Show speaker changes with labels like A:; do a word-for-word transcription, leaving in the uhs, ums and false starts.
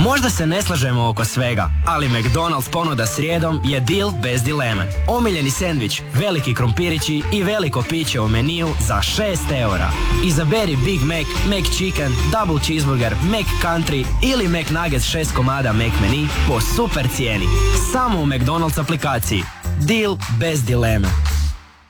A: Možda se ne slažemo oko svega, ali McDonald's ponuda srijedom je deal bez dileme. Omiljeni sendvič, veliki krompirići i veliko piće u meniju za šest eura. Izaberi Big Mac, McChicken, Double Cheeseburger, McCountry ili McNuggets šest komada McMeni po super cijeni. Samo u McDonald's aplikaciji. Deal bez dileme.